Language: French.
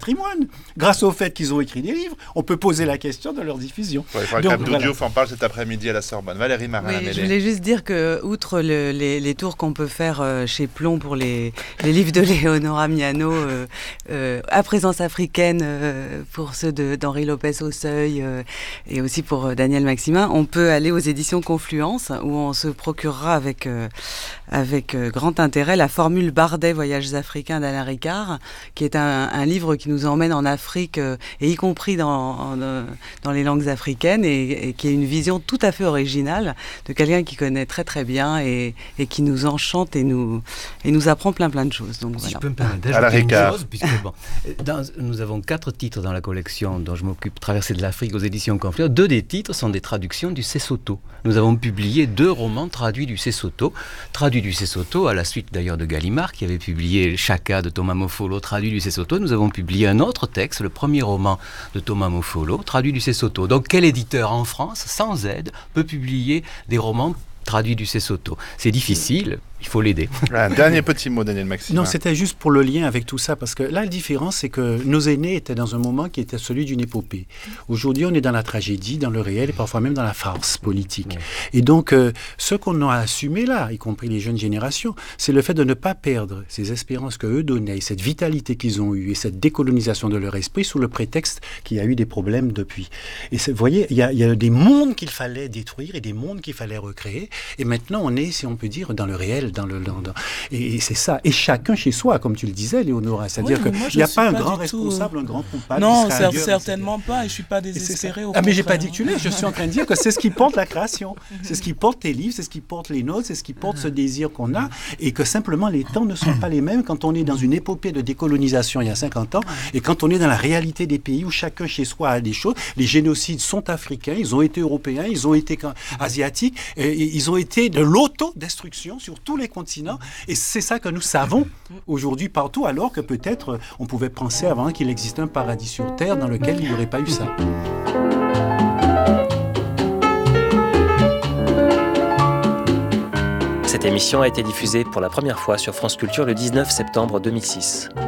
patrimoine. Grâce au fait qu'ils ont écrit des livres, on peut poser la question de leur diffusion. Il faudra que Abdou Diouf en parle cet après-midi à la Sorbonne. Valérie Marin-Lamellé. Je voulais juste dire que, outre les tours qu'on peut faire chez Plon pour les livres de Léonora Miano, à présence africaine pour ceux d'Henri Lopez au Seuil et aussi pour Daniel Maximin, on peut aller aux éditions Confluence où on se procurera avec grand intérêt la formule Bardet Voyages africains d'Alain Ricard, qui est un livre qui nous emmène en Afrique et y compris dans les langues africaines et qui est une vision tout à fait originale de quelqu'un qui connaît très très bien et qui nous enchante et nous apprend plein de choses. Donc, si voilà. je peux me permettre d'ajouter une chose, puisque nous avons 4 titres dans la collection dont je m'occupe, Traversée de l'Afrique aux éditions Confluence. 2 des titres sont des traductions du Sesotho. Nous avons publié 2 romans traduits du Sesotho à la suite d'ailleurs de Gallimard qui avait publié Chaka de Thomas Mofolo traduit du Sesotho. Nous avons publié un autre texte, le premier roman de Thomas Mofolo traduit du Sesotho. Donc quel éditeur en France, sans aide, peut publier des romans traduits du Sesotho? C'est difficile, il faut l'aider. Un dernier petit mot, Daniel Maximin. Non, c'était juste pour le lien avec tout ça, parce que là, la différence, c'est que nos aînés étaient dans un moment qui était celui d'une épopée. Aujourd'hui, on est dans la tragédie, dans le réel, et parfois même dans la farce politique. Oui. Et donc, ce qu'on a assumé là, y compris les jeunes générations, c'est le fait de ne pas perdre ces espérances qu'eux donnaient, cette vitalité qu'ils ont eue, et cette décolonisation de leur esprit, sous le prétexte qu'il y a eu des problèmes depuis. Et vous voyez, il y a des mondes qu'il fallait détruire, et des mondes qu'il fallait recréer, et maintenant, on est, si on peut dire, dans le réel, et c'est ça. Et chacun chez soi, comme tu le disais, Léonora. C'est-à-dire qu'il n'y a pas un grand responsable, un grand coupable. Non, certainement pas. Et je ne suis pas désespéré. Mais je n'ai pas dit que tu l'es. Je suis en train de dire que c'est ce qui porte la création. C'est ce qui porte tes livres, c'est ce qui porte les notes, c'est ce qui porte ce désir qu'on a. Et que simplement, les temps ne sont pas les mêmes quand on est dans une épopée de décolonisation il y a 50 ans et quand on est dans la réalité des pays où chacun chez soi a des choses. Les génocides sont africains, ils ont été européens, ils ont été asiatiques, ils ont été de l'autodestruction sur tous les continents, et c'est ça que nous savons aujourd'hui partout, alors que peut-être on pouvait penser avant qu'il existait un paradis sur Terre dans lequel il n'y aurait pas eu ça. Cette émission a été diffusée pour la première fois sur France Culture le 19 septembre 2006.